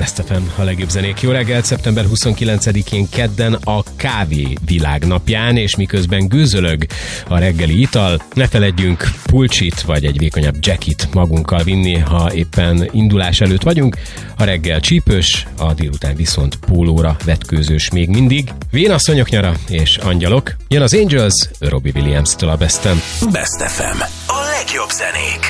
Best FM, a legjobb zenék. Jó reggelt, szeptember 29-én kedden a kávé világnapján, és miközben gőzölög a reggeli ital, ne feledjünk pulcsit vagy egy vékonyabb jackit magunkkal vinni, ha éppen indulás előtt vagyunk. A reggel csípős, a délután viszont pólóra vetkőzős még mindig. Vénasszonyok nyara és angyalok. Jön az Angels, Robbie Williams-től a Bestem. Best FM, a legjobb zenék.